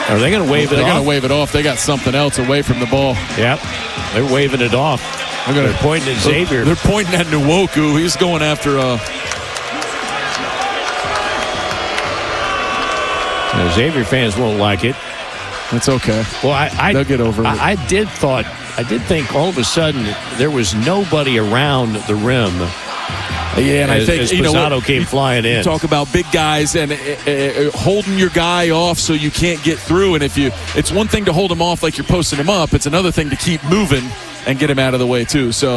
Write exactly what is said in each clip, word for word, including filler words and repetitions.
Are they going to wave it They're off? They're going to wave it off. They got something else away from the ball. Yep. They're waving it off. They're, gonna, they're pointing at Xavier. They're pointing at Nwoku. He's going after uh The Xavier fans won't like it. It's okay. Well, I, I they'll get over it. I, I did thought I did think all of a sudden there was nobody around the rim. Yeah, and as, I think as you know Posado what, came you, flying in. You talk about big guys and uh, uh, holding your guy off so you can't get through. And if you, it's one thing to hold him off like you're posting him up. It's another thing to keep moving and get him out of the way too. So.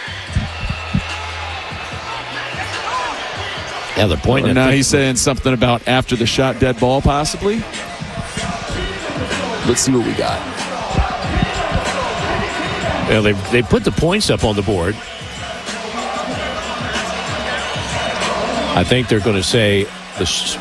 Yeah, they're pointing. Now he's saying something about after the shot, dead ball, possibly. Let's see what we got. Yeah, they they put the points up on the board. I think they're going to say the. Sh-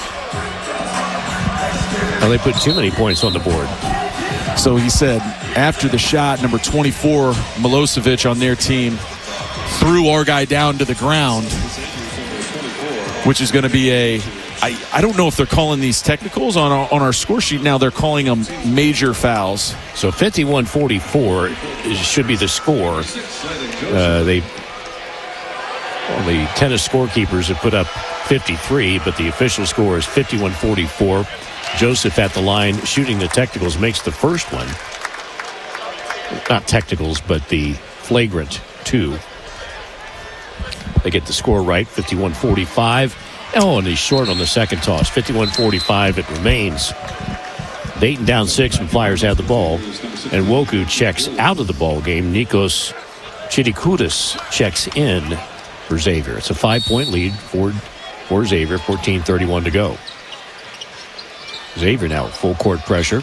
well, they put too many points on the board. So he said after the shot, number twenty-four, Milosevic on their team threw our guy down to the ground, which is going to be a. I, I don't know if they're calling these technicals on our, on our score sheet now. They're calling them major fouls. So fifty-one forty-four should be the score. Uh, they. Well, the tennis scorekeepers have put up fifty-three, but the official score is fifty-one forty-four. Joseph at the line shooting the technicals makes the first one. Not technicals, but the flagrant two. They get the score right, fifty-one forty-five. Oh, and he's short on the second toss. fifty-one forty-five it remains. Dayton down six and Flyers have the ball. And Woku checks out of the ball game. Nikos Chidikudis checks in for Xavier. It's a five-point lead for, for Xavier, fourteen thirty-one to go. Xavier now full court pressure.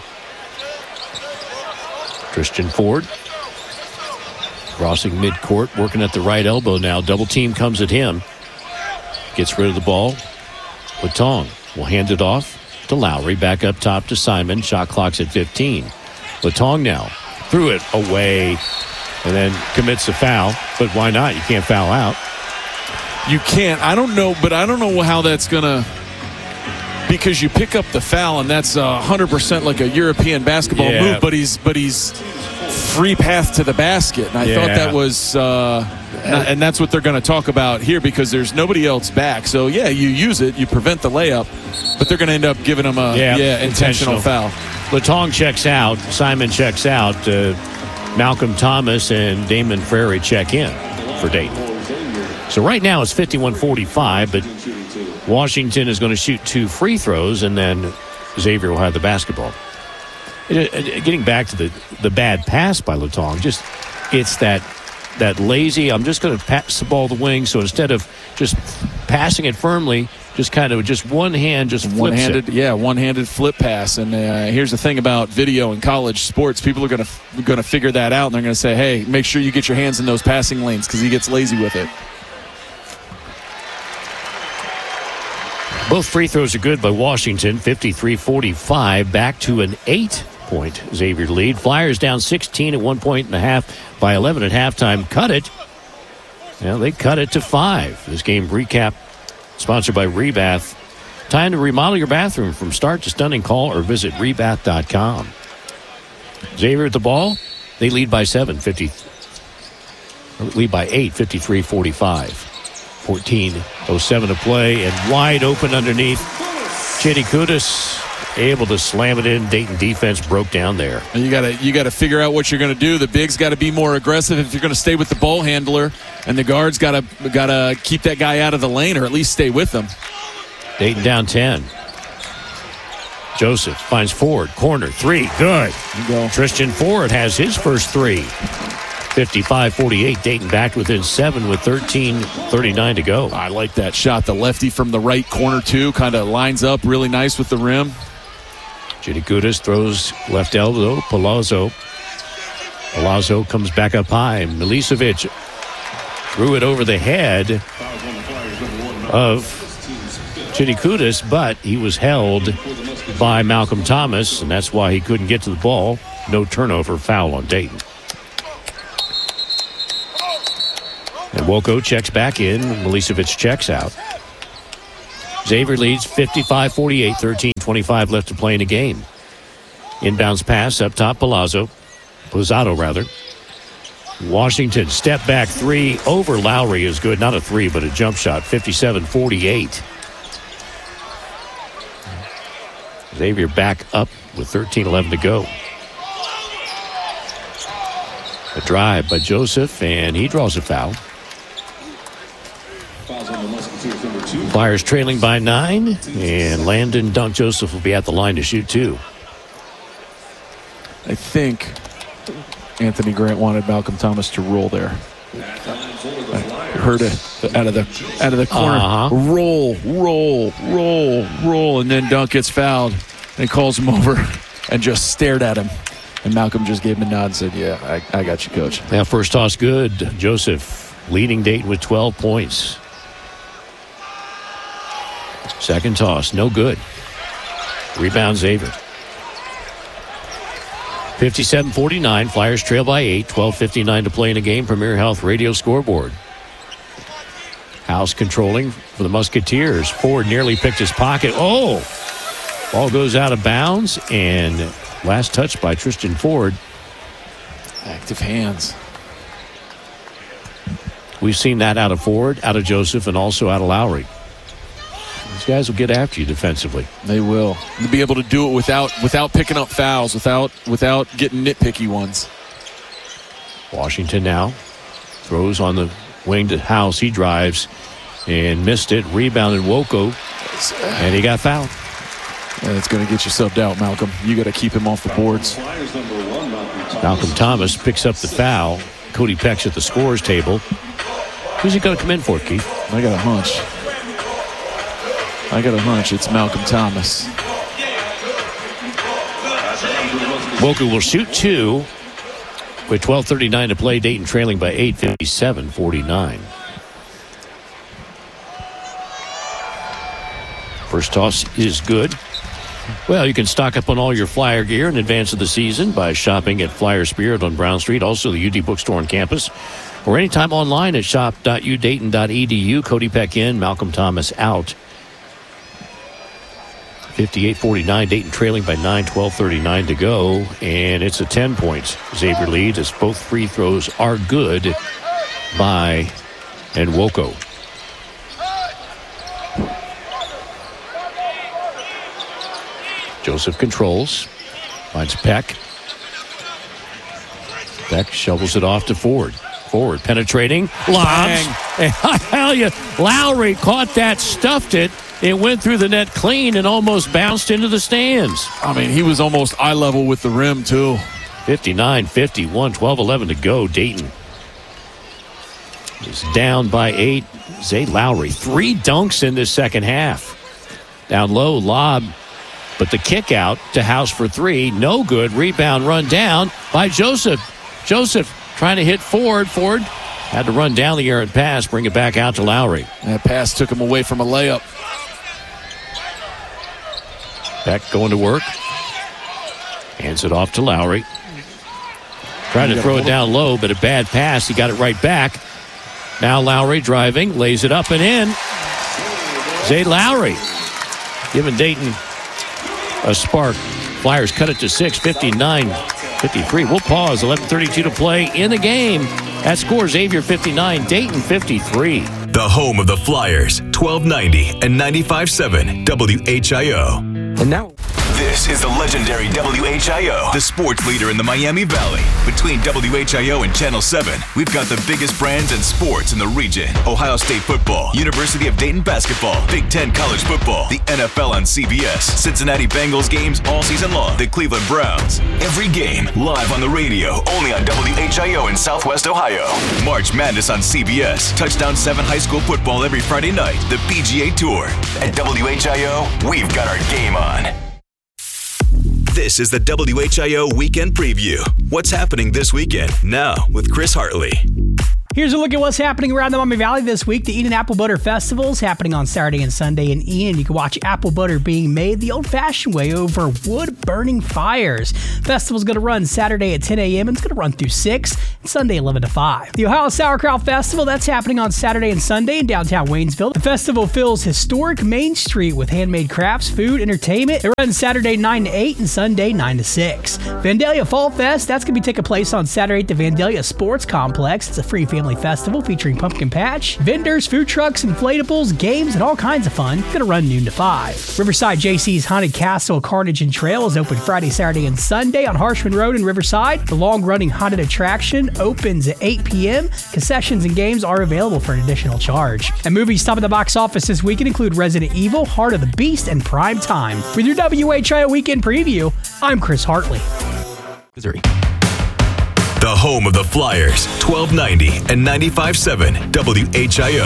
Christian Ford crossing midcourt, working at the right elbow now. Double team comes at him. Gets rid of the ball. Latong will hand it off to Lowry. Back up top to Simon. Shot clock's at fifteen. Latong now threw it away and then commits a foul. But why not? You can't foul out. You can't. I don't know, but I don't know how that's going to, because you pick up the foul and that's one hundred percent like a European basketball yeah. move, but he's but he's free path to the basket. And I yeah. thought that was, uh, not, and that's what they're going to talk about here because there's nobody else back. So, yeah, you use it, you prevent the layup, but they're going to end up giving them a yeah, yeah, intentional, intentional foul. Latong checks out. Simon checks out. Uh, Malcolm Thomas and Damon Frary check in for Dayton. So right now it's fifty-one forty-five, but Washington is going to shoot two free throws, and then Xavier will have the basketball. Getting back to the, the bad pass by Latong, just it's that that lazy, I'm just going to pass the ball to the wing, so instead of just passing it firmly, just kind of just one hand just flips one-handed, it. Yeah, one-handed flip pass. And uh, here's the thing about video in college sports. People are going to going to figure that out, and they're going to say, hey, make sure you get your hands in those passing lanes because he gets lazy with it. Both free throws are good by Washington, fifty-three forty-five, back to an eight-point Xavier lead. Flyers down sixteen at one point and a half by eleven at halftime. Cut it. Well, they cut it to five. This game recap sponsored by Rebath. Time to remodel your bathroom from start to stunning. Call or visit rebath dot com. Xavier at the ball. They lead by seven, fifty. Lead by eight, fifty-three forty-five. fourteen oh seven to play, and wide open underneath. Chidikudis able to slam it in. Dayton defense broke down there. And you gotta you gotta figure out what you're gonna do. The bigs got to be more aggressive if you're gonna stay with the ball handler, and the guards gotta gotta keep that guy out of the lane or at least stay with them. Dayton down ten. Joseph finds Ford, corner three, good. You go. Christian Ford has his first three. fifty-five forty-eight, Dayton back within seven with thirteen thirty-nine to go. I like that shot. The lefty from the right corner, too, kind of lines up really nice with the rim. Chidikudis throws left elbow. Palazzo. Palazzo comes back up high. Milicevic threw it over the head of Chidikudis, but he was held by Malcolm Thomas, and that's why he couldn't get to the ball. No turnover, foul on Dayton. And Woko checks back in. Milicevic checks out. Xavier leads fifty-five forty-eight, thirteen twenty-five left to play in the game. Inbounds pass up top, Palazzo. Lozado, rather. Washington step back three over Lowry is good. Not a three, but a jump shot. fifty-seven forty-eight. Xavier back up with thirteen eleven to go. A drive by Joseph, and he draws a foul. Flyers trailing by nine, and Landon Dunk Joseph will be at the line to shoot two. I think Anthony Grant wanted Malcolm Thomas to roll there. I heard it out of the out of the corner. Uh-huh. Roll, roll, roll, roll, and then Dunk gets fouled. And he calls him over and just stared at him. And Malcolm just gave him a nod and said, yeah, I, I got you, coach. Now first toss good. Joseph leading Dayton with twelve points. Second toss, no good. Rebound Xavier. fifty-seven forty-nine, Flyers trail by eight, twelve fifty-nine to play in the game. Premier Health Radio scoreboard. House controlling for the Musketeers. Ford nearly picked his pocket. Oh! Ball goes out of bounds, and last touch by Tristan Ford. Active hands. We've seen that out of Ford, out of Joseph, and also out of Lowry. These guys will get after you defensively. They will. To be able to do it without without picking up fouls, without without getting nitpicky ones. Washington now throws on the wing to House. He drives and missed it. Rebounded Woko, and he got fouled. And it's going to get you subbed out, Malcolm. You got to keep him off the boards. Malcolm Thomas picks up the foul. Cody Peck's at the scorer's table. Who's he going to come in for, Keith? I got a hunch. I got a hunch it's Malcolm Thomas. Woko will shoot two with twelve thirty-nine to play. Dayton trailing by eight, fifty-seven forty-nine. First toss is good. Well, you can stock up on all your Flyer gear in advance of the season by shopping at Flyer Spirit on Brown Street, also the U D Bookstore on campus, or anytime online at shop dot u dayton dot e d u. Cody Peck in, Malcolm Thomas out. fifty-eight forty-nine, Dayton trailing by nine, twelve thirty-nine to go, and it's a ten-point Xavier lead as both free throws are good by Nwoko. Joseph controls, finds Peck. Peck shovels it off to Ford. Ford penetrating, lobs. And I tell you, Lowry caught that, stuffed it. It went through the net clean and almost bounced into the stands. I mean, he was almost eye level with the rim, too. fifty-nine fifty-one, twelve eleven to go. Dayton is down by eight. Zay Lowry, three dunks in this second half. Down low, lob, but the kick out to House for three. No good. Rebound run down by Joseph. Joseph trying to hit Ford. Ford had to run down the errant pass, bring it back out to Lowry. That pass took him away from a layup. Beck going to work. Hands it off to Lowry. Trying to throw it down low, but a bad pass. He got it right back. Now Lowry driving, lays it up and in. Zay Lowry giving Dayton a spark. Flyers cut it to six, fifty-nine fifty-three. We'll pause. eleven thirty-two to play in the game. That score, Xavier fifty-nine, Dayton fifty-three. The home of the Flyers, twelve ninety and ninety-five point seven W H I O. And now this is the legendary W H I O, the sports leader in the Miami Valley. Between W H I O and Channel seven, we've got the biggest brands and sports in the region. Ohio State football, University of Dayton basketball, Big Ten college football, the N F L on C B S, Cincinnati Bengals games all season long, the Cleveland Browns. Every game live on the radio, only on W H I O in Southwest Ohio. March Madness on C B S, Touchdown seven high school football every Friday night, the P G A Tour. At W H I O, we've got our game on. This is the W H I O Weekend Preview. What's happening this weekend? Now with Chris Hartley. Here's a look at what's happening around the Miami Valley this week. The Eden Apple Butter Festival is happening on Saturday and Sunday in Eden. You can watch apple butter being made the old-fashioned way over wood-burning fires. Festival's going to run Saturday at ten a.m. and it's going to run through six, and Sunday eleven to five. The Ohio Sauerkraut Festival, that's happening on Saturday and Sunday in downtown Waynesville. The festival fills historic Main Street with handmade crafts, food, entertainment. It runs Saturday nine to eight and Sunday nine to six. Vandalia Fall Fest, that's going to be taking place on Saturday at the Vandalia Sports Complex. It's a free family festival featuring pumpkin patch, vendors, food trucks, inflatables, games, and all kinds of fun. It's going to run noon to five. Riverside J C's Haunted Castle Carnage and Trail is open Friday, Saturday, and Sunday on Harshman Road in Riverside. The long-running haunted attraction opens at eight p.m. Concessions and games are available for an additional charge. And movies top of the box office this weekend include Resident Evil, Heart of the Beast, and Prime Time. With your W H I O Weekend Preview, I'm Chris Hartley. Missouri. The home of the Flyers, twelve ninety and ninety-five point seven W H I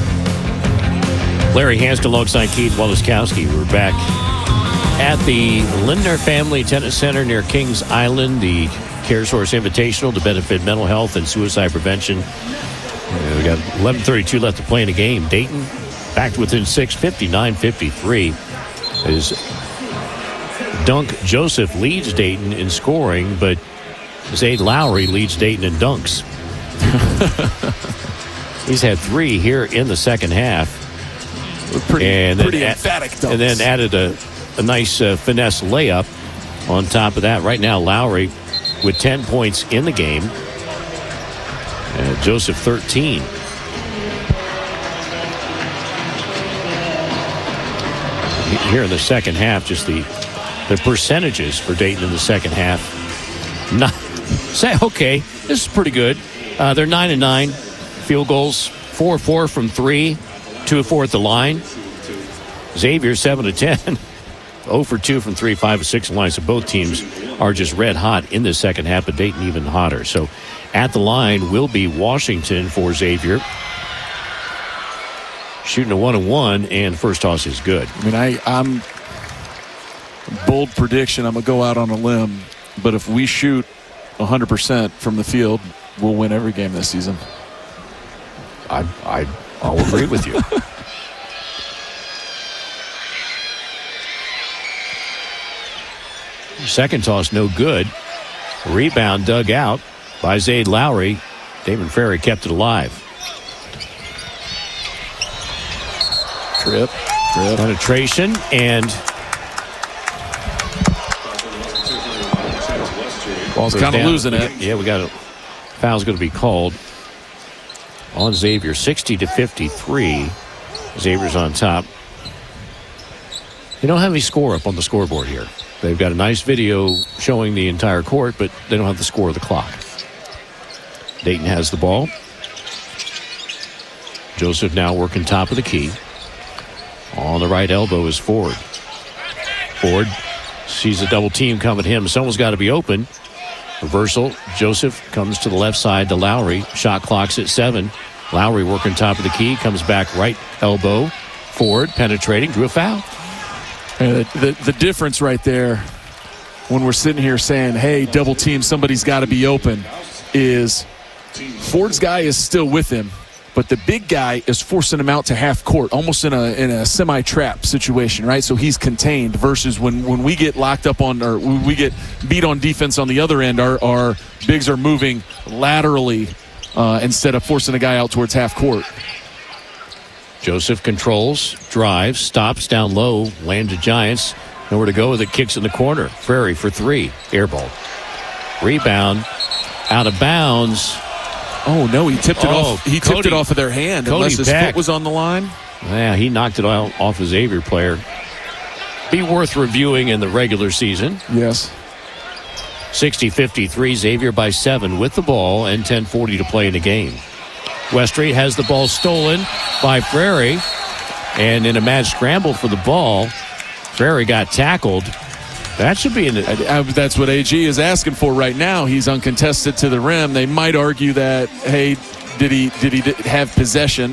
O. Larry Hanscom alongside Keith Walaskowski. We're back at the Lindner Family Tennis Center near Kings Island, the Care Source Invitational to benefit mental health and suicide prevention. Uh, we got eleven thirty-two left to play in the game. Dayton back to within six, fifty-nine fifty-three. As Dunk Joseph leads Dayton in scoring, but Zade Lowry leads Dayton in dunks. He's had three here in the second half. Pretty, and pretty then emphatic dunks. And then added a, a nice uh, finesse layup on top of that. Right now, Lowry with ten points in the game. Uh, Joseph, thirteen. Here in the second half, just the the percentages for Dayton in the second half. Not say okay, this is pretty good. Uh, they're nine and nine field goals, four four from three, two of four at the line. Xavier seven to ten, zero for two from three, five of six in line. So both teams are just red hot in the second half, but Dayton even hotter. So at the line will be Washington for Xavier. Shooting a one and one, and first toss is good. I mean, I, I'm bold prediction. I'm gonna go out on a limb, but if we shoot one hundred percent from the field, we'll win every game this season. I, I, I'll agree with you. Second toss, no good. Rebound dug out by Zade Lowry. Damon Ferry kept it alive. Trip, trip. Penetration and ball's kind of losing it. Yeah, we got a foul's going to be called on Xavier. sixty to fifty-three. Xavier's on top. They don't have any score up on the scoreboard here. They've got a nice video showing the entire court, but they don't have the score of the clock. Dayton has the ball. Joseph now working top of the key. On the right elbow is Ford. Ford sees a double team coming at him. Someone's got to be open. Reversal. Joseph comes to the left side to Lowry. Shot clock's at seven. Lowry working top of the key. Comes back right elbow. Ford penetrating. Drew a foul. Uh, the, the difference right there when we're sitting here saying, hey, double team, somebody's got to be open, is Ford's guy is still with him, but the big guy is forcing him out to half court, almost in a in a semi-trap situation, right? So he's contained versus when, when we get locked up on, or we get beat on defense on the other end, our, our bigs are moving laterally uh, instead of forcing a guy out towards half court. Joseph controls, drives, stops down low, lands to Giants. Nowhere to go with it, kicks in the corner. Frary for three, air ball. Rebound, out of bounds. Oh no, he tipped it oh, off. He Cody, tipped it off of their hand Cody unless his Peck. foot was on the line. Yeah, he knocked it out off a Xavier player. Be worth reviewing in the regular season. Yes. sixty fifty-three, Xavier by seven with the ball and ten forty to play in the game. Westry has the ball stolen by Frary, and in a mad scramble for the ball, Frary got tackled. That should be in the... I, I, that's what A G is asking for right now. He's uncontested to the rim. They might argue that, hey, did he did he have possession?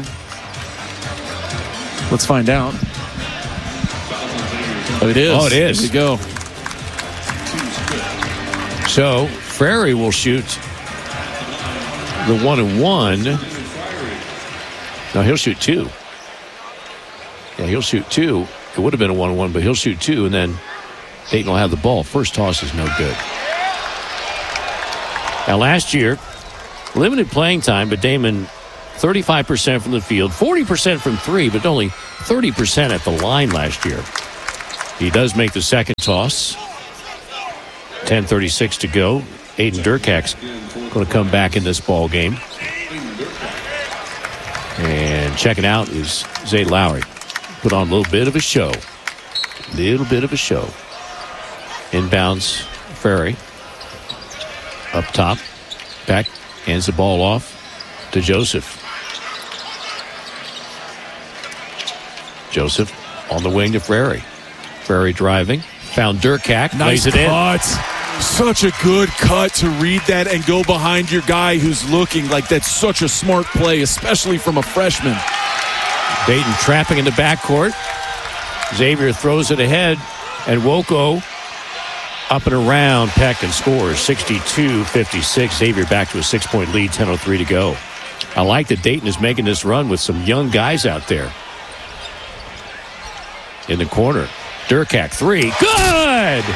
Let's find out. Oh, it is. Oh, it is. There you go. So Frary will shoot the one and one. No, he'll shoot two. Yeah, he'll shoot two. It would have been a one and one, but he'll shoot two, and then Dayton will have the ball. First toss is no good. Now, last year, limited playing time, but Damon, thirty-five percent from the field, forty percent from three, but only thirty percent at the line last year. He does make the second toss. ten thirty-six to go. Aiden Durkak's going to come back in this ball game. And checking out is Zay Lowry. Put on a little bit of a show. Little bit of a show. Inbounds Ferry. Up top. Back. Hands the ball off to Joseph. Joseph on the wing to Frary. Frary driving. Found Durkak. Nice lays it in. cut. Such a good cut to read that and go behind your guy who's looking. Like, that's such a smart play, especially from a freshman. Dayton trapping in the backcourt. Xavier throws it ahead, and Woko up and around Peck and scores sixty-two fifty-six. Xavier back to a six-point lead, ten oh three to go. I like that Dayton is making this run with some young guys out there. In the corner, Durkak, three. Good!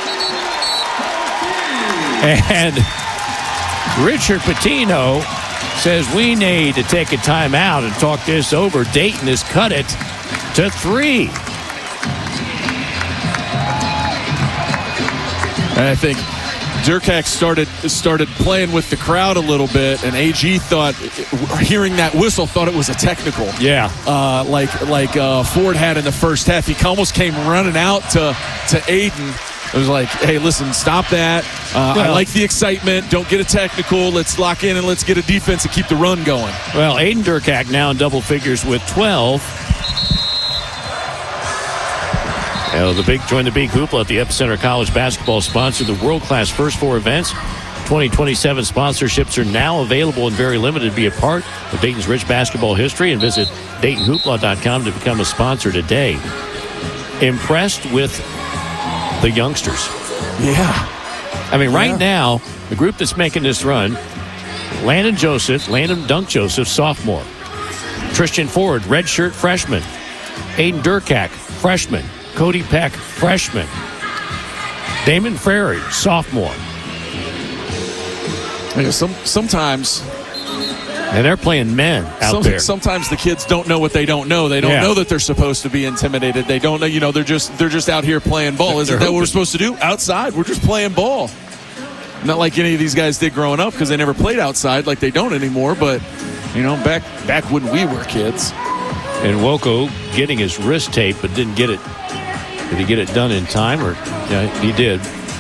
And Richard Pitino says we need to take a timeout and talk this over. Dayton has cut it to three. And I think Durkak started started playing with the crowd a little bit, and A G thought, hearing that whistle, thought it was a technical. Yeah. Uh, like like uh, Ford had in the first half. He almost came running out to, to Aiden. It was like, hey, listen, stop that. Uh, well, I like the excitement. Don't get a technical. Let's lock in and let's get a defense and keep the run going. Well, Aiden Durkak now in double figures with twelve. Well, the big join the big hoopla at the Epicenter College Basketball sponsor the world-class first four events. twenty twenty-seven sponsorships are now available and very limited. Be a part of Dayton's rich basketball history and visit Dayton Hoopla dot com to become a sponsor today. Impressed with the youngsters. Yeah. I mean, right yeah. now, the group that's making this run, Landon Joseph, Landon Dunk Joseph, sophomore. Tristan Ford, redshirt freshman. Aiden Durkak, freshman. Cody Peck, freshman. Damon Frary, sophomore. Yeah, some, sometimes... And they're playing men out Some, there. Sometimes the kids don't know what they don't know. They don't yeah. know that they're supposed to be intimidated. They don't know, you know, they're just they're just out here playing ball. Isn't they're that hooping. what we're supposed to do? Outside, we're just playing ball. Not like any of these guys did growing up because they never played outside like they don't anymore. But, you know, back back when we were kids. And Woko getting his wrist tape, but didn't get it. Did he get it done in time? Or yeah, he did.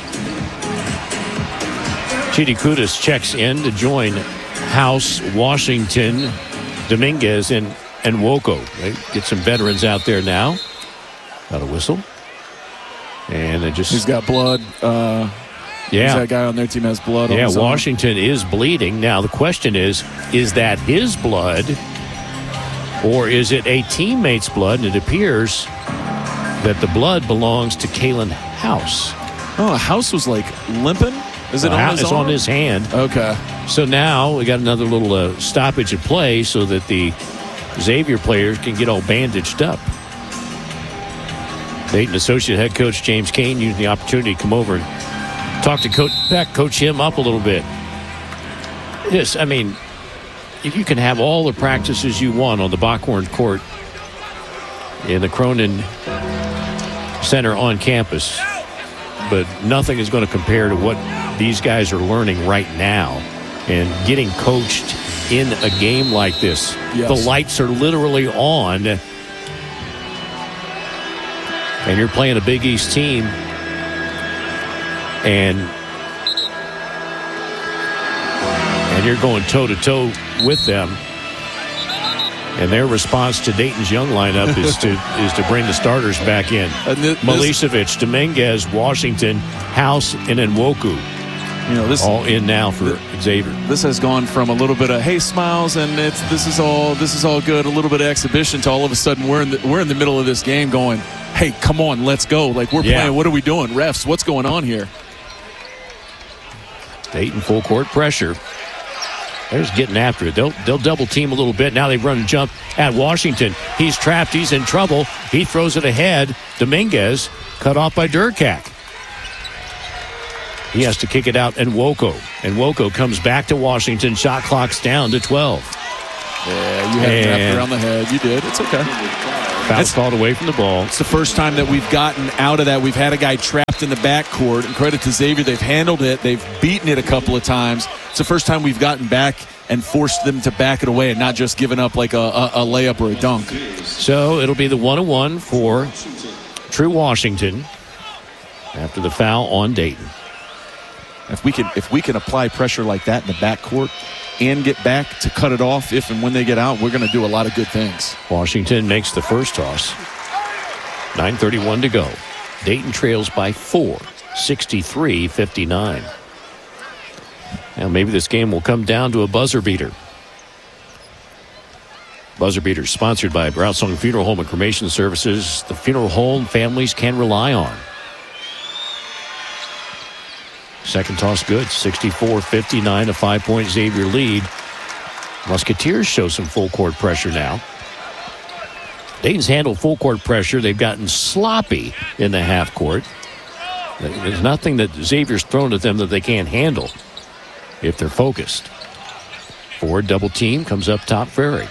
Chidi Kudus checks in to join House, Washington, Dominguez, and, and Woko. They get some veterans out there now. Got a whistle. And it just... He's got blood. Uh, yeah. That guy on their team has blood yeah, on his Washington arm. is bleeding. Now, the question is, is that his blood or is it a teammate's blood? And it appears that the blood belongs to Kalen House. Oh, House was like limping? Is it uh, on his It's arm? on his hand. Okay. So now we got another little uh, stoppage of play so that the Xavier players can get all bandaged up. Dayton Associate Head Coach James Kane used the opportunity to come over and talk to Coach Peck, coach him up a little bit. Yes, I mean, you can have all the practices you want on the Bockhorn court in the Cronin Center on campus, but nothing is going to compare to what these guys are learning right now and getting coached in a game like this. Yes. The lights are literally on, and you're playing a Big East team, and and you're going toe-to-toe with them. And their response to Dayton's young lineup is to is to bring the starters back in. Th- Milicevic, Dominguez, Washington, House, and then Woku. You know, this all in now for Xavier. This has gone from a little bit of hey smiles and it's this is all this is all good, a little bit of exhibition to all of a sudden we're in the we're in the middle of this game going, hey, come on, let's go. Like we're yeah. playing. What are we doing? Refs, what's going on here? Dayton full court pressure. They're just getting after it. They'll they'll double team a little bit. Now they run and jump at Washington. He's trapped. He's in trouble. He throws it ahead. Dominguez cut off by Durkak. He has to kick it out, and Woko. And Woko comes back to Washington. Shot clock's down to twelve. Yeah, you had it wrapped around the head. You did. It's okay. Foul's called away from the ball. It's the first time that we've gotten out of that. We've had a guy trapped in the backcourt, and credit to Xavier, they've handled it. They've beaten it a couple of times. It's the first time we've gotten back and forced them to back it away and not just given up like a, a, a layup or a dunk. So it'll be the one and one for True Washington after the foul on Dayton. If we can, if we can apply pressure like that in the backcourt and get back to cut it off if and when they get out, we're going to do a lot of good things. Washington makes the first toss. nine thirty-one to go. Dayton trails by four, sixty-three fifty-nine. Now maybe this game will come down to a buzzer beater. Buzzer beater sponsored by Broussong Funeral Home and Cremation Services, the funeral home families can rely on. Second toss good, sixty-four fifty-nine, a five-point Xavier lead. Musketeers show some full-court pressure now. Dayton's handled full-court pressure. They've gotten sloppy in the half-court. There's nothing that Xavier's thrown at them that they can't handle if they're focused. Ford double team comes up top. Ferry.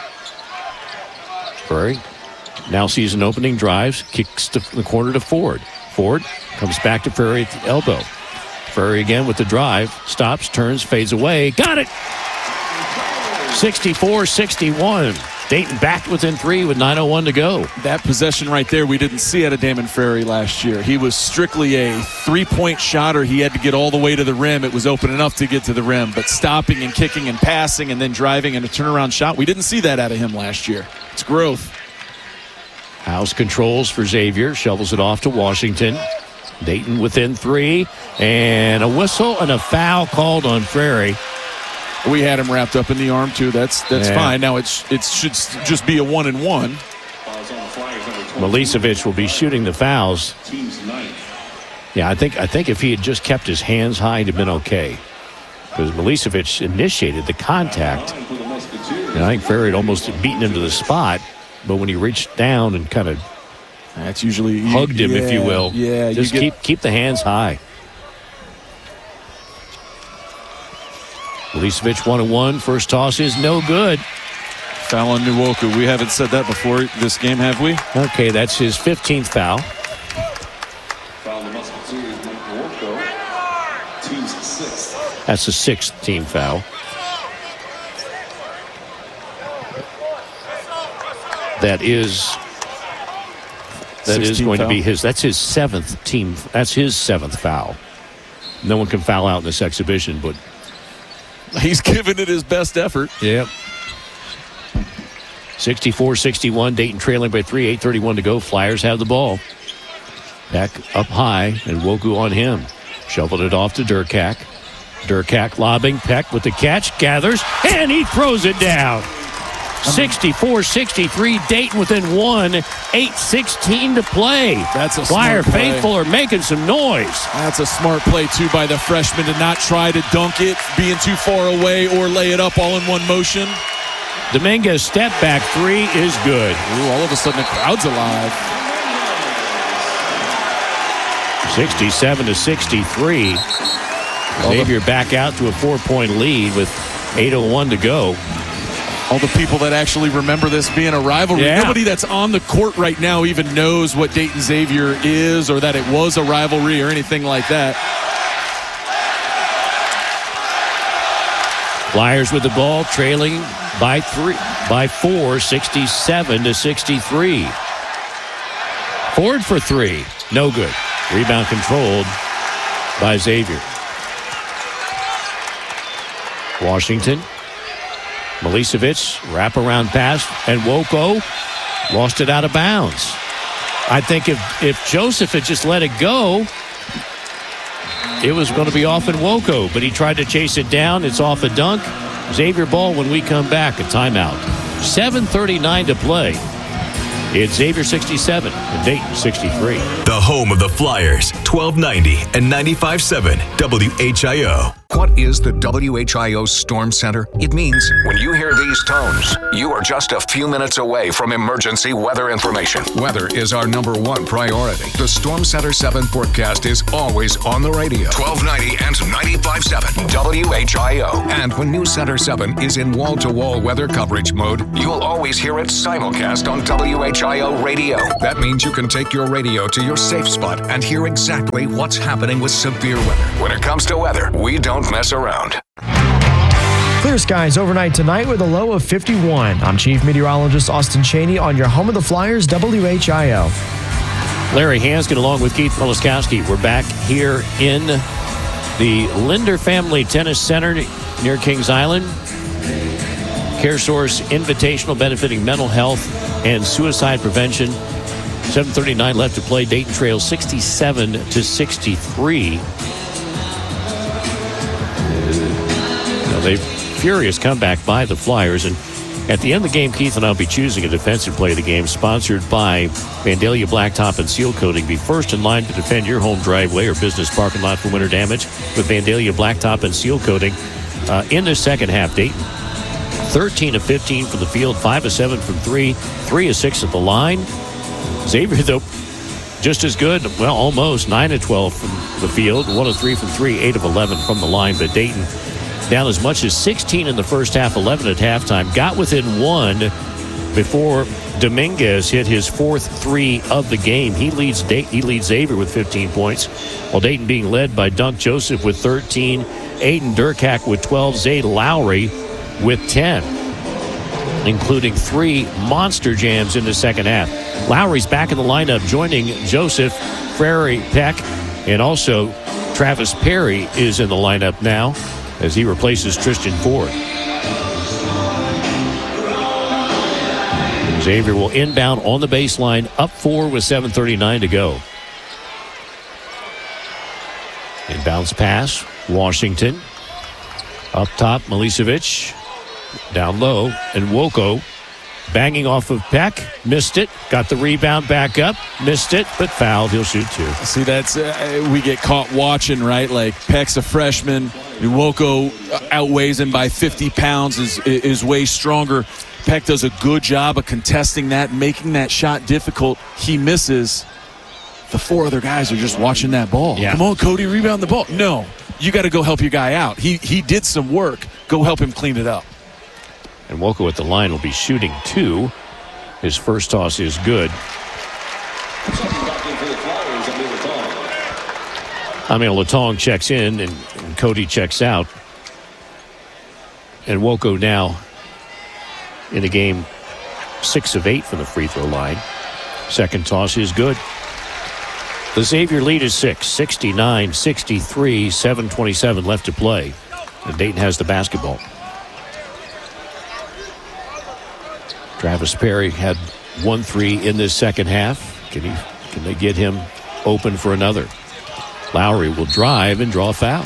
Ferry now sees an opening, drives, kicks to the corner to Ford. Ford comes back to Ferry at the elbow. Ferry again with the drive. Stops, turns, fades away. Got it! sixty-four sixty-one. Dayton back within three with nine oh one to go. That possession right there we didn't see out of Damon Ferry last year. He was strictly a three-point shotter. He had to get all the way to the rim. It was open enough to get to the rim. But stopping and kicking and passing and then driving and a turnaround shot, we didn't see that out of him last year. It's growth. House controls for Xavier. Shovels it off to Washington. Dayton within three. And a whistle and a foul called on Ferry. We had him wrapped up in the arm, too. That's that's yeah. fine. Now it's it should just be a one and one. Milicevic will be shooting the fouls. Yeah, I think I think if he had just kept his hands high, he'd have been okay. Because Milicevic initiated the contact. And I think Ferry had almost beaten him to the spot. But when he reached down and kind of that's usually hugged him, yeah, if you will. Yeah, just you get, keep keep the hands high. Milicevic one and one. First toss is no good. Foul on Nwoku. We haven't said that before this game, have we? Okay, that's his fifteenth foul. Foul the Musketeers, Nwoku. Team's sixth. That's the sixth team foul. That is that is going foul. to be his. That's his seventh team. That's his seventh foul. No one can foul out in this exhibition, but he's given it his best effort. Yep. sixty-four sixty-one. Dayton trailing by three. eight thirty-one to go. Flyers have the ball. Back up high, and Woku on him. Shoveled it off to Durkak. Durkak lobbing. Peck with the catch. Gathers, and he throws it down. sixty-four sixty-three, Dayton within one, eight sixteen to play. That's a Flyer smart play. faithful are making some noise. That's a smart play, too, by the freshman to not try to dunk it, being too far away, or lay it up all in one motion. Dominguez step back three is good. Ooh, all of a sudden the crowd's alive. sixty-seven to sixty-three. Xavier back out to a four-point lead with eight oh one to go. All the people that actually remember this being a rivalry. Yeah. Nobody that's on the court right now even knows what Dayton Xavier is or that it was a rivalry or anything like that. Flyers with the ball, trailing by three, by four, sixty-seven to sixty-three. Ford for three, no good. Rebound controlled by Xavier. Washington. Milicevic, wraparound pass, and Woko lost it out of bounds. I think if, if Joseph had just let it go, it was going to be off in Woko, but he tried to chase it down. It's off a dunk. Xavier ball when we come back. A timeout. seven thirty-nine to play. It's Xavier sixty-seven and Dayton sixty-three. The home of the Flyers, twelve ninety and ninety-five point seven W H I O. What is the W H I O Storm Center? It means when you hear these tones, you are just a few minutes away from emergency weather information. Weather is our number one priority. The Storm Center seven forecast is always on the radio. twelve ninety and ninety-five point seven W H I O. And when News Center seven is in wall-to-wall weather coverage mode, you'll always hear it simulcast on W H I O radio. That means you can take your radio to your safe spot and hear exactly what's happening with severe weather. When it comes to weather, we don't mess around. Clear skies overnight tonight with a low of fifty-one. I'm Chief Meteorologist Austin Cheney on your home of the Flyers, W H I O. Larry Hanskin along with Keith Melaskowski. We're back here in the Linder Family Tennis Center near Kings Island. CareSource Invitational benefiting mental health and suicide prevention. seven thirty-nine left to play. Dayton trails sixty-seven to sixty-three. A furious comeback by the Flyers. And at the end of the game, Keith and I will be choosing a defensive play of the game, sponsored by Vandalia Blacktop and Seal Coating. Be first in line to defend your home driveway or business parking lot from winter damage with Vandalia Blacktop and Seal Coating. Uh, in the second half, Dayton thirteen of fifteen from the field, five of seven from three, three of six at the line. Xavier, though, just as good, well, almost nine of twelve from the field, one of three from three, eight of eleven from the line. But Dayton down as much as sixteen in the first half, eleven at halftime. Got within one before Dominguez hit his fourth three of the game. He leads Day- he leads Xavier with fifteen points, while Dayton being led by Dunk Joseph with thirteen, Aiden Durkak with twelve, Zay Lowry with ten, including three monster jams in the second half. Lowry's back in the lineup, joining Joseph, Frary Peck, and also Travis Perry is in the lineup now as he replaces Tristan Ford. Xavier will inbound on the baseline, up four with seven thirty-nine to go. Inbounds pass, Washington. Up top, Milicevic. Down low, and Woko banging off of Peck. Missed it. Got the rebound back up. Missed it, but fouled. He'll shoot two. See, that's uh, we get caught watching, right? Like, Peck's a freshman. Woko outweighs him by fifty pounds, is, is way stronger. Peck does a good job of contesting that, making that shot difficult. He misses. The four other guys are just watching that ball. Yeah. Come on, Cody, rebound the ball. No, you got to go help your guy out. He he did some work. Go help him clean it up. And Woko at the line will be shooting two. His first toss is good. I mean, Latong checks in and, and Cody checks out. And Woko now in the game, six of eight from the free throw line. Second toss is good. The Xavier lead is six, sixty-nine sixty-three, seven twenty-seven left to play. And Dayton has the basketball. Travis Perry had one three in this second half. Can he? Can they get him open for another? Lowry will drive and draw a foul.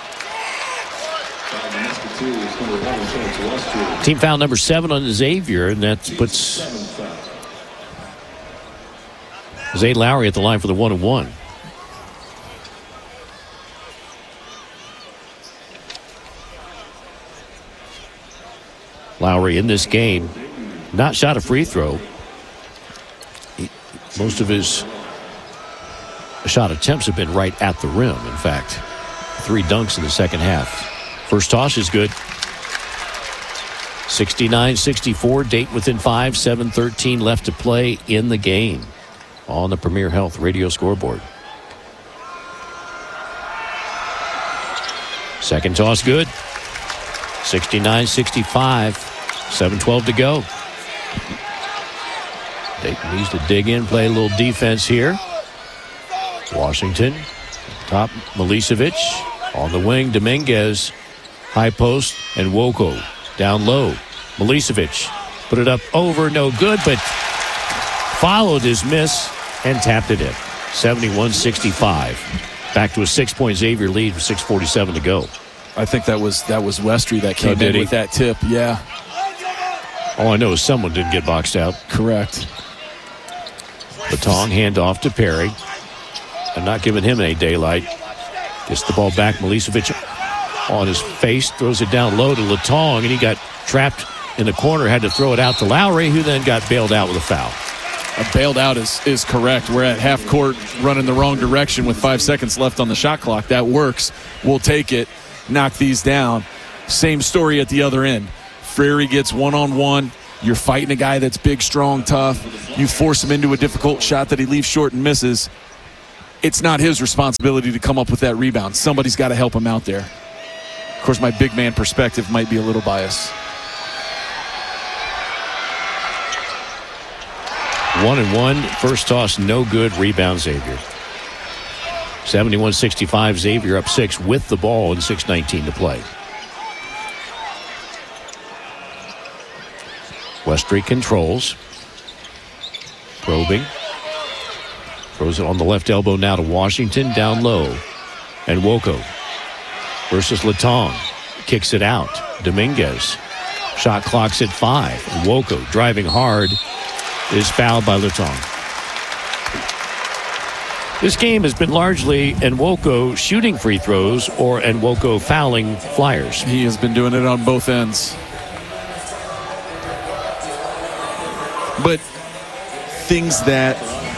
Team foul number seven on Xavier, and that puts Zay Lowry at the line for the one and one. Lowry in this game not shot a free throw. He, most of his shot attempts have been right at the rim, in fact. Three dunks in the second half. First toss is good. sixty-nine sixty-four, Dayton within five, seven thirteen left to play in the game on the Premier Health radio scoreboard. Second toss good. sixty-nine sixty-five, seven twelve to go. Dayton needs to dig in, play a little defense here. Washington, top, Milicevic. On the wing, Dominguez. High post, and Woko down low. Milicevic put it up over, no good, but followed his miss and tapped it in. seventy-one sixty-five. Back to a six-point Xavier lead with six forty-seven to go. I think that was that was Westry that came Oh, did in he? with that tip. Yeah, All I know is someone didn't get boxed out. correct. Latong handoff to Perry. I'm not giving him any daylight. Gets the ball back. Milicevic on his face, throws it down low to Letong, and he got trapped in the corner, had to throw it out to Lowry, who then got bailed out with a foul. A bailed out is, is correct. We're at half court running the wrong direction with five seconds left on the shot clock. That works. We'll take it, knock these down. Same story at the other end. Frary gets one-on-one. You're fighting a guy that's big, strong, tough. You force him into a difficult shot that he leaves short and misses. It's not his responsibility to come up with that rebound. Somebody's got to help him out there. Of course, my big man perspective might be a little biased. One and one. First toss, no good. Rebound, Xavier. seventy-one sixty-five. Xavier up six with the ball and six nineteen to play. Westry controls. Probing. Throws it on the left elbow now to Washington. Down low. And Woko versus Letong. Kicks it out. Dominguez. Shot clock's at five. Woko driving hard is fouled by Letong. This game has been largely Nwoko shooting free throws or Nwoko fouling Flyers. He has been doing it on both ends. But things that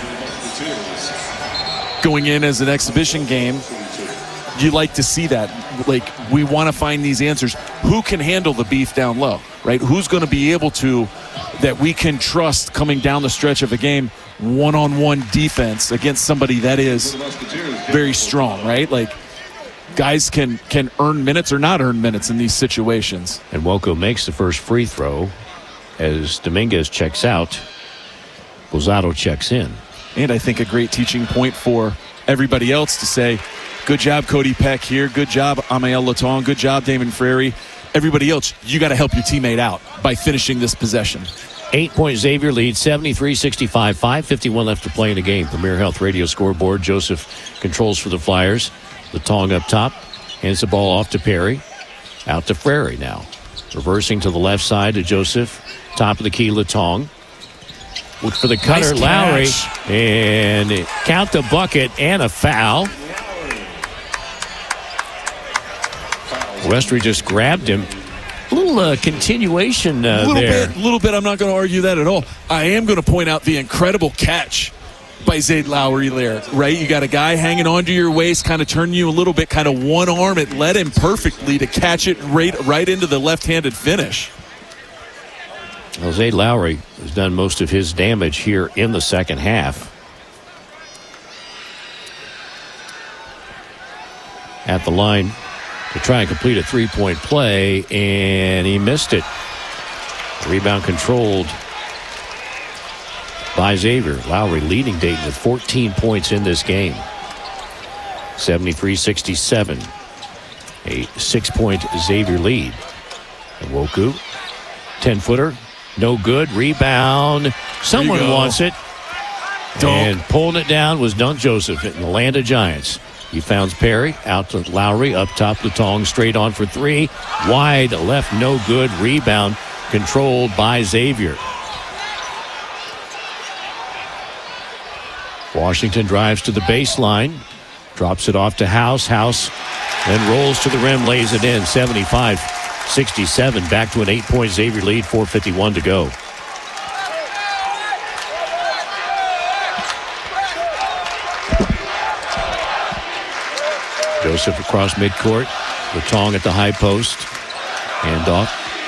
going in as an exhibition game, you like to see that. Like, we want to find these answers. Who can handle the beef down low, right? Who's going to be able to, that we can trust coming down the stretch of a game, one-on-one defense against somebody that is very strong, right? Like, guys can can earn minutes or not earn minutes in these situations. And Woko makes the first free throw as Dominguez checks out. Lozado checks in. And I think a great teaching point for everybody else to say, good job, Cody Peck here. Good job, Amael Letong. Good job, Damon Frary. Everybody else, you got to help your teammate out by finishing this possession. Eight-point Xavier lead, seventy-three sixty-five. five fifty-one left to play in the game. Premier Health Radio scoreboard. Joseph controls for the Flyers. Letong up top. Hands the ball off to Perry. Out to Frary now. Reversing to the left side to Joseph. Top of the key, Letong. Look for the cutter, Nice Lowry. catch. And count the bucket and a foul. Westry just grabbed him. A little uh, continuation uh, A little there. bit, little bit. I'm not going to argue that at all. I am going to point out the incredible catch by Zayd Lowry there, right? You got a guy hanging onto your waist, kind of turning you a little bit, kind of one arm. It led him perfectly to catch it right, right into the left-handed finish. Well, Zayd Lowry has done most of his damage here in the second half. At the line to try and complete a three-point play, and he missed it. Rebound controlled by Xavier. Lowry leading Dayton with fourteen points in this game. seventy-three sixty-seven. A six-point Xavier lead. And Woku, ten-footer, no good. Rebound. Someone wants it. Dunk. And pulling it down was Dunk Joseph in the land of Giants. He founds Perry, out to Lowry, up top Letong, straight on for three. Wide left, no good. Rebound controlled by Xavier. Washington drives to the baseline, drops it off to House. House then rolls to the rim, lays it in. seventy-five sixty-seven, back to an eight-point Xavier lead, four fifty-one to go. Joseph across midcourt. Letong at the high post. Handoff.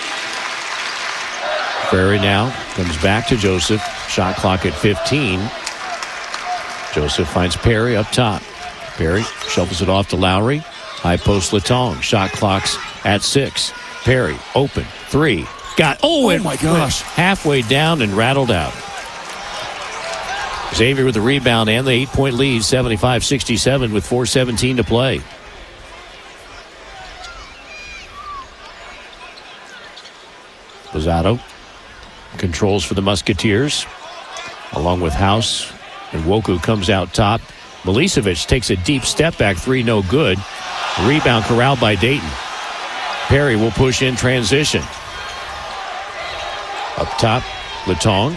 Frary now comes back to Joseph. Shot clock at fifteen. Joseph finds Perry up top. Perry shovels it off to Lowry. High post Letong. Shot clock's at six. Perry open. Three. Got. Oh, Oh it my gosh. went halfway down and rattled out. Xavier with the rebound and the eight-point lead, seventy-five sixty-seven with four seventeen to play. Lozado controls for the Musketeers, along with House. And Woku comes out top. Milicevic takes a deep step back three, no good. Rebound corralled by Dayton. Perry will push in transition. Up top, Letong.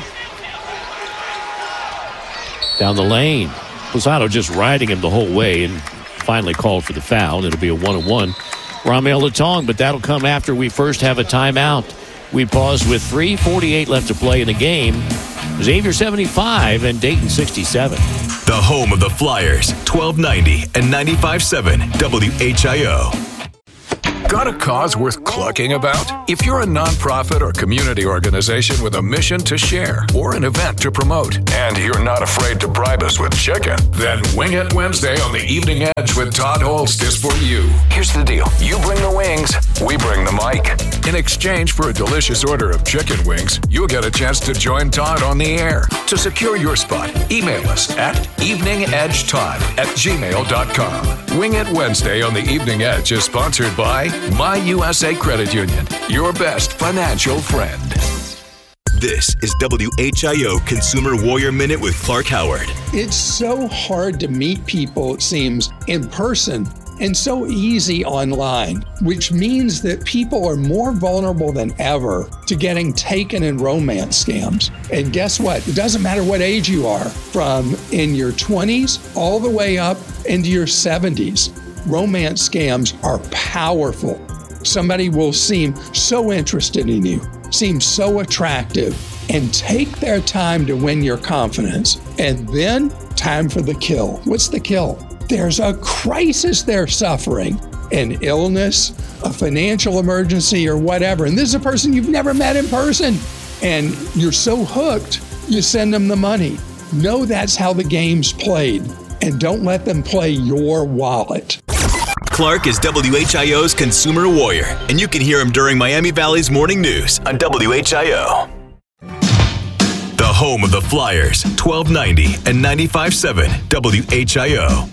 Down the lane. Lozado just riding him the whole way and finally called for the foul. It'll be a one-on-one Ramel Latong, but that'll come after we first have a timeout. We pause with three forty-eight left to play in the game. Xavier seventy-five and Dayton sixty-seven. The home of the Flyers, twelve ninety and ninety-five point seven W H I O. Got a cause worth clucking about? If you're a nonprofit or community organization with a mission to share or an event to promote, and you're not afraid to bribe us with chicken, then Wing It Wednesday on the Evening Edge with Todd Holst is for you. Here's the deal. You bring the wings, we bring the mic. In exchange for a delicious order of chicken wings, you'll get a chance to join Todd on the air. To secure your spot, email us at eveningedgetodd at gmail dot com. Wing It Wednesday on the Evening Edge is sponsored by My U S A Credit Union, your best financial friend. This is W H I O Consumer Warrior Minute with Clark Howard. It's so hard to meet people, it seems, in person, and so easy online, which means that people are more vulnerable than ever to getting taken in romance scams. And guess what? It doesn't matter what age you are, from in your twenties all the way up into your seventies. Romance scams are powerful. Somebody will seem so interested in you, seem so attractive, and take their time to win your confidence. And then, time for the kill. What's the kill? There's a crisis they're suffering, an illness, a financial emergency, or whatever. And this is a person you've never met in person. And you're so hooked, you send them the money. Know that's how the game's played. And don't let them play your wallet. Clark is W H I O's Consumer Warrior, and you can hear him during Miami Valley's Morning News on W H I O. The home of the Flyers, twelve ninety and ninety-five point seven W H I O.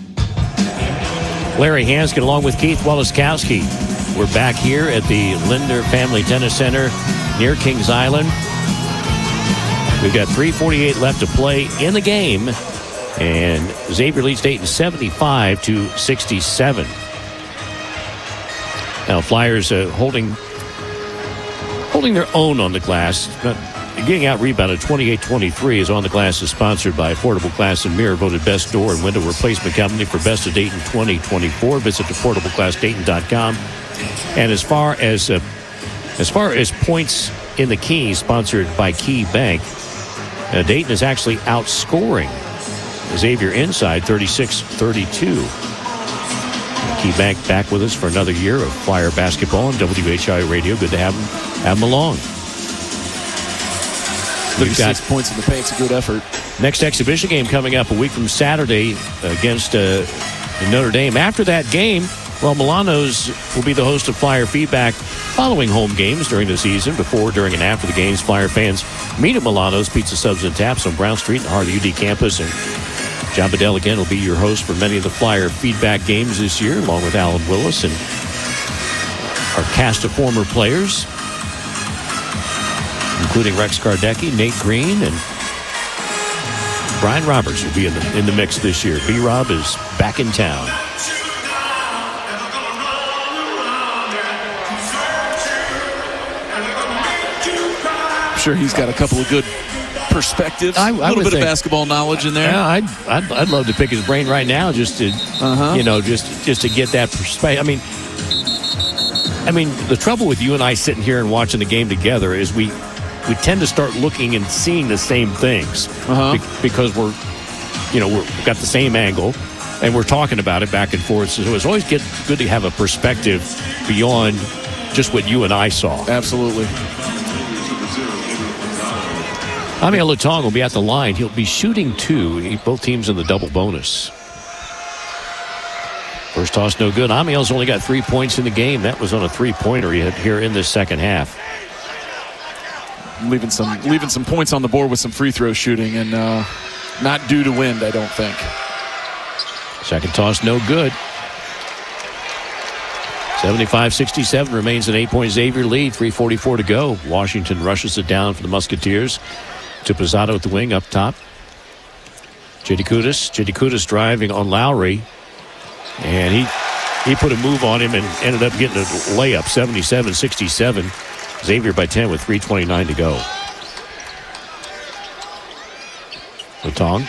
Larry Hanskin along with Keith Walaskowski. We're back here at the Linder Family Tennis Center near Kings Island. We've got three forty-eight left to play in the game, and Xavier leads Dayton seventy-five to sixty-seven. Now, Flyers uh, holding holding their own on the glass. Not getting out rebounded twenty-eight twenty-three. Is on the Glass is sponsored by Affordable Glass and Mirror, voted best door and window replacement company for Best of Dayton twenty twenty-four. Visit affordable glass dayton dot com. And as far as uh, as far as points in the Key, sponsored by Key Bank, uh, Dayton is actually outscoring Xavier inside thirty-six thirty-two. Key Bank back with us for another year of Flyer basketball on W H I O Radio. Good to have them, have them along. We've got thirty-six points in the paint's a good effort. Next exhibition game coming up a week from Saturday against uh, Notre Dame. After that game, well, Milano's will be the host of Flyer Feedback following home games during the season. Before, during, and after the games, Flyer fans meet at Milano's Pizza, Subs, and Taps on Brown Street in the heart of the U D campus. And John Bedell again will be your host for many of the Flyer Feedback games this year, along with Alan Willis and our cast of former players, including Rex Kardecki, Nate Green, and Brian Roberts will be in the, in the mix this year. B-Rob is back in town. I'm sure he's got a couple of good perspectives, I, I a little bit think, of basketball knowledge in there. Yeah, I'd, I'd, I'd love to pick his brain right now just to, uh-huh. you know, just just to get that perspective. I mean, I mean, the trouble with you and I sitting here and watching the game together is we we tend to start looking and seeing the same things uh-huh. be- because we're, you know, we're, we've got the same angle and we're talking about it back and forth. So it's always get, good to have a perspective beyond just what you and I saw. Absolutely. Amiel Latong will be at the line. He'll be shooting two. Both teams in the double bonus. First toss, no good. Amiel's only got three points in the game. That was on a three-pointer he had here in this second half. Leaving some leaving some points on the board with some free throw shooting, and uh, not due to wind, I don't think. Second toss, no good. seventy-five sixty-seven remains an eight-point Xavier lead. three forty-four to go. Washington rushes it down for the Musketeers. To Pizzato at the wing up top. J D Kudus. J D Kudus driving on Lowry. And he he put a move on him and ended up getting a layup. seventy-seven sixty-seven. Xavier by ten with three twenty-nine to go. Latong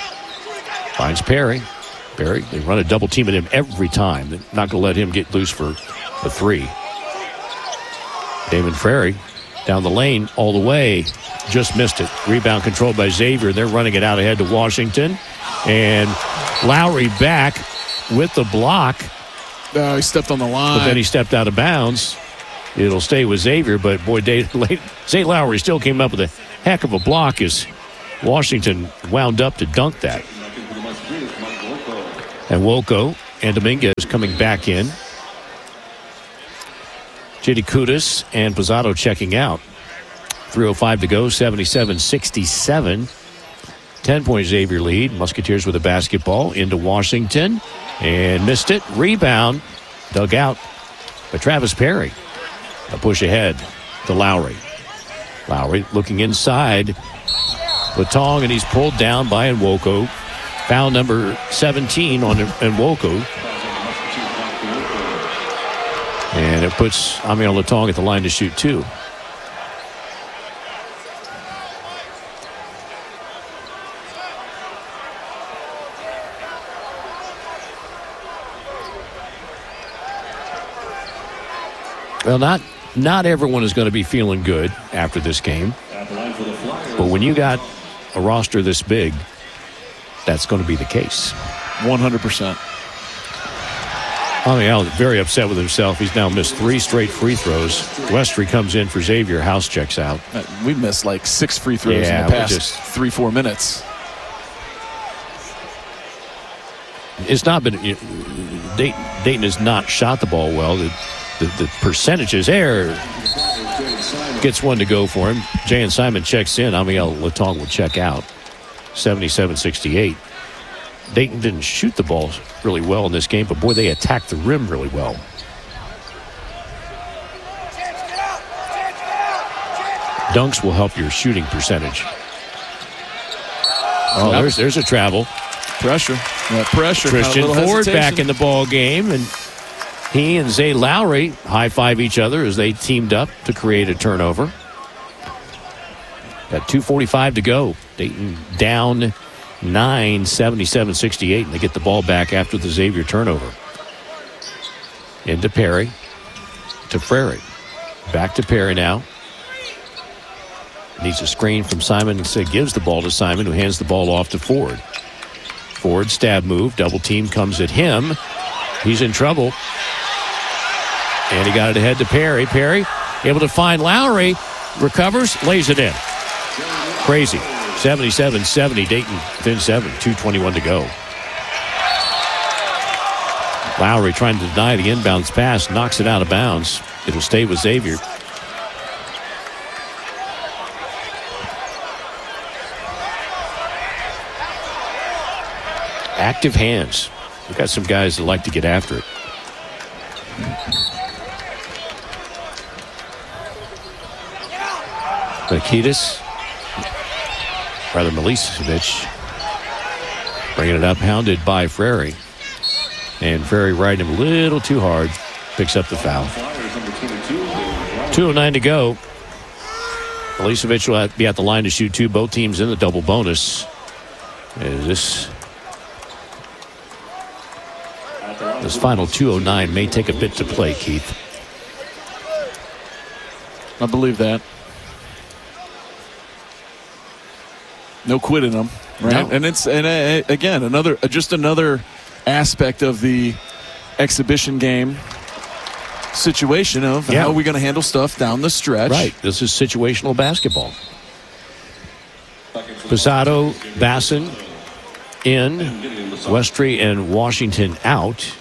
finds Perry. Perry, they run a double team at him every time. They're not going to let him get loose for a three. Damon Frary down the lane all the way. Just missed it. Rebound controlled by Xavier. They're running it out ahead to Washington. And Lowry back with the block. Uh, he stepped on the line. But then he stepped out of bounds. It'll stay with Xavier, but boy, Zay Lowry still came up with a heck of a block as Washington wound up to dunk that. And Wolko and Dominguez coming back in. J D Kudus and Pizzato checking out. three oh five to go, seventy-seven sixty-seven. ten-point Xavier lead. Musketeers with a basketball into Washington. And missed it. Rebound. Dug out by Travis Perry. A push ahead to Lowry. Lowry looking inside. Latong, and he's pulled down by Nwoko. Foul number seventeen on Nwoko. And it puts Amiel Latong at the line to shoot two. Well, not not everyone is going to be feeling good after this game. But when you got a roster this big, that's going to be the case. one hundred percent. Amiel is very upset with himself. He's now missed three straight free throws. Westry comes in for Xavier. House checks out. We missed like six free throws yeah, in the past just, three, four minutes. It's not been... Dayton, Dayton has not shot the ball well. The, the, the percentages there gets one to go for him. Jay and Simon checks in. Amiel Latong will check out. seventy-seven sixty-eight. Dayton didn't shoot the ball really well in this game, but boy, they attacked the rim really well. Dunks will help your shooting percentage. Oh, there's there's a travel. Pressure. Yeah, pressure. Christian kind of Ford hesitation. back in the ball game, and he and Zay Lowry high-five each other as they teamed up to create a turnover. Got two forty-five to go. Dayton down nine, seventy-seven sixty-eight, and they get the ball back after the Xavier turnover. Into Perry. To Frary. Back to Perry now. Needs a screen from Simon, and so gives the ball to Simon, who hands the ball off to Ford. Ford, stab move. Double team comes at him. He's in trouble. And he got it ahead to Perry. Perry able to find Lowry. Recovers, lays it in. Crazy. seventy-seven seventy. Dayton within seven. two twenty-one to go. Lowry trying to deny the inbounds pass. Knocks it out of bounds. It'll stay with Xavier. Active hands. We've got some guys that like to get after it. Nikitas. Rather, Milicevic. Bringing it up, hounded by Frary. And Frary riding him a little too hard. Picks up the foul. two oh nine to go. Milicevic will be at the line to shoot two. Both teams in the double bonus. And this... This final two oh nine may take a bit to play, Keith. I believe that. No quitting them, right? No. And it's and uh, again another just another aspect of the exhibition game situation of yeah. how are we going to handle stuff down the stretch. Right. This is situational basketball. Pizzato, Basson in, Westry and Washington out.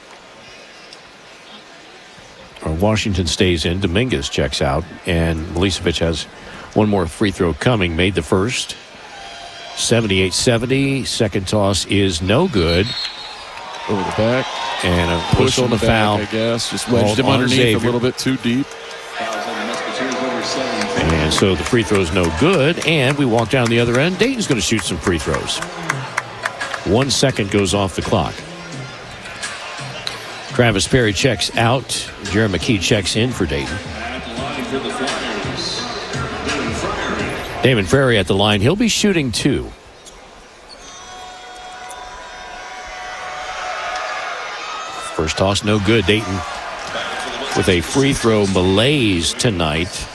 Or Washington stays in. Dominguez checks out. And Milicevic has one more free throw coming. Made the first. seventy-eight seventy. Second toss is no good. Over the back. And a push on the back, foul. I guess. Just wedged him underneath Xavier. A little bit too deep. And so the free throw's no good. And we walk down the other end. Dayton's going to shoot some free throws. One second goes off the clock. Travis Perry checks out. Jeremy McKee checks in for Dayton. Damon Frary at the line. He'll be shooting two. First toss, no good. Dayton with a free throw malaise tonight.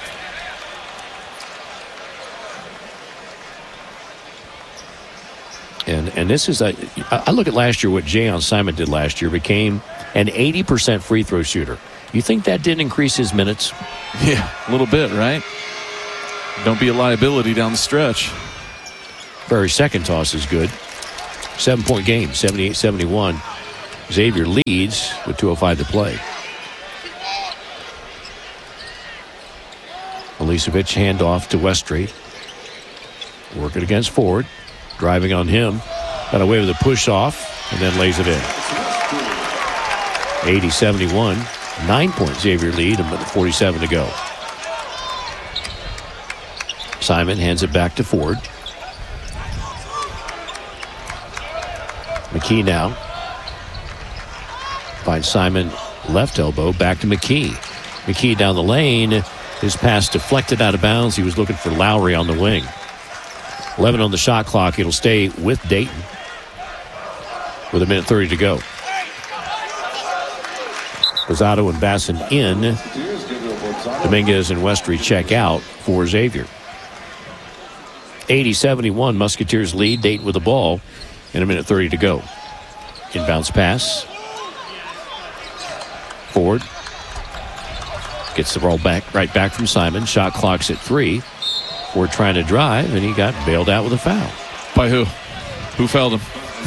And and this is, a, I look at last year, what Jayon Simon did last year, became an eighty percent free throw shooter. You think that didn't increase his minutes? Yeah, a little bit, right? Don't be a liability down the stretch. Very second toss is good. Seven-point game, seventy-eight seventy-one. Xavier leads with two oh five to play. Milicevic handoff to Westry. Working against Ford. Driving on him. Got away with a push-off and then lays it in. eighty seventy-one. Nine-point Xavier lead, and forty-seven to go. Simon hands it back to Ford. McKee now. Finds Simon left elbow, back to McKee. McKee down the lane. His pass deflected out of bounds. He was looking for Lowry on the wing. eleven on the shot clock. It'll stay with Dayton with a minute thirty to go. Rosado and Basson in. Dominguez and Westry check out for Xavier. eighty seventy-one, Musketeers lead. Dayton with the ball and a minute thirty to go. Inbounds pass. Ford gets the ball back, right back from Simon. Shot clock's at three. Ford trying to drive, and he got bailed out with a foul. By who? Who fouled him?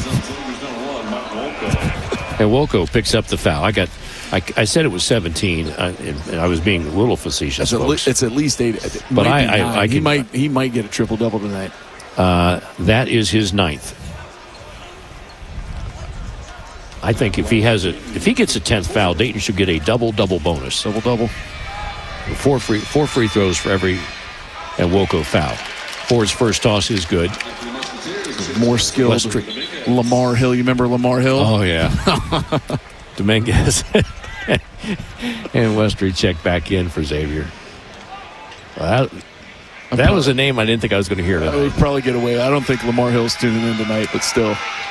And Wolko picks up the foul. I got, I, I said it was seventeen, uh, and, and I was being a little facetious. It's, at, le- it's at least eight. It but I, I, I, I he can, might, he might get a triple double tonight. Uh, that is his ninth. I think if he has a, if he gets a tenth foul, Dayton should get a double double bonus. Double double. Four free, four free throws for every, and Wolko foul. Ford's first toss is good. More skilled. Westry. Lamar Hill. You remember Lamar Hill? Oh, yeah. Dominguez and Westry check back in for Xavier. Well, that that was a name I didn't think I was going to hear. I would probably get away. I don't think Lamar Hill's tuning in tonight, but still.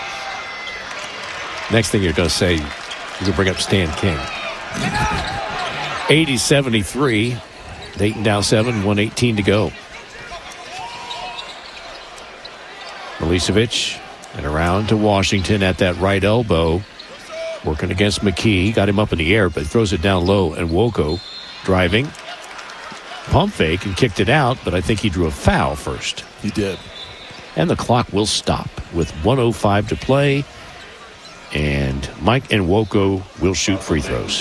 Next thing you're going to say, you're going to bring up Stan King. eighty seventy-three. Dayton down seven, one eighteen to go. Milicevic and around to Washington at that right elbow. Working against McKee. Got him up in the air, but throws it down low. And Wolko driving. Pump fake and kicked it out, but I think he drew a foul first. He did. And the clock will stop with one oh five to play. And Mike and Wolko will shoot free throws.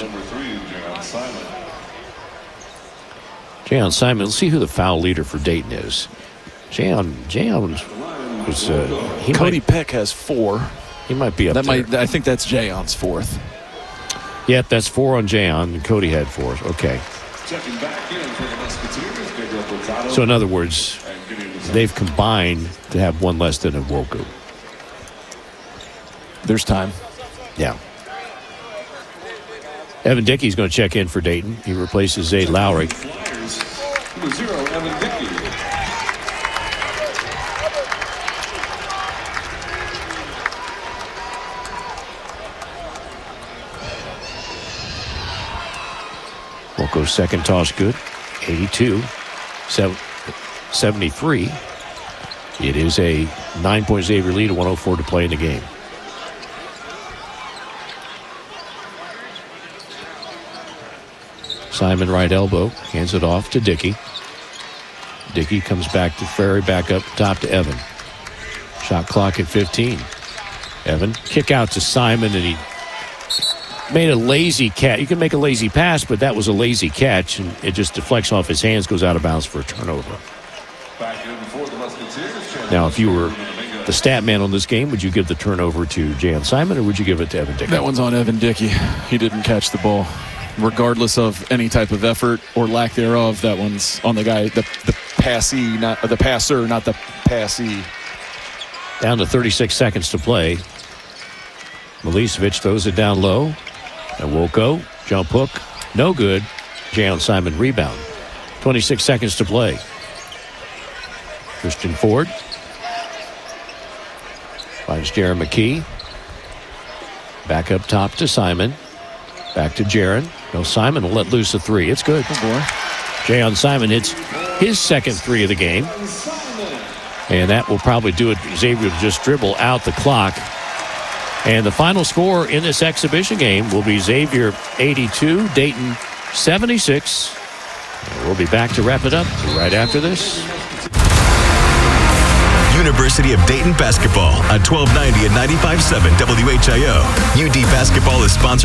Jayon Simon, let's see who the foul leader for Dayton is. Jayon, Jayon was, uh, he Cody might, Peck has four. He might be up that there. Might, I think that's Jayon's fourth. Yep, that's four on Jayon, and Cody had four. Okay. So in other words, they've combined to have one less than a Wolko. There's time. Yeah. Evan Dickey's going to check in for Dayton. He replaces Zay Lowry. Zero, Evan Dickey. Wolko's second toss good. eighty-two. seventy-three. It is a nine-point Xavier lead, a one oh four to play in the game. Simon right elbow, hands it off to Dickey. Dickey comes back to Ferry, back up top to Evan. Shot clock at fifteen. Evan, kick out to Simon, and he made a lazy catch. You can make a lazy pass, but that was a lazy catch, and it just deflects off his hands, goes out of bounds for a turnover. Now, if you were the stat man on this game, would you give the turnover to Jayon Simon, or would you give it to Evan Dickey? That one's on Evan Dickey. He didn't catch the ball. Regardless of any type of effort or lack thereof, that one's on the guy, the the passee, not the passer, not the passee. Down to thirty-six seconds to play. Milicevic throws it down low. And Wolko, jump hook, no good. Jayon Simon rebound. twenty-six seconds to play. Christian Ford finds Jaron McKee. Back up top to Simon. Back to Jaron. No, Simon will let loose a three. It's good. Good boy. Jayon Simon hits his second three of the game. And that will probably do it. Xavier will just dribble out the clock. And the final score in this exhibition game will be Xavier eighty-two, Dayton seventy-six. We'll be back to wrap it up right after this. University of Dayton basketball on twelve ninety and ninety-five point seven W H I O. U D basketball is sponsored